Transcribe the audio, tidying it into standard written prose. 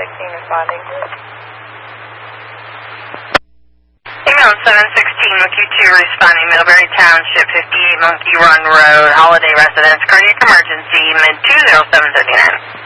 responding to it. Email 716 with Q2 responding, Middlebury Township, 58 Monkey Run Road, Holiday Residence, cardiac emergency, mid 20739.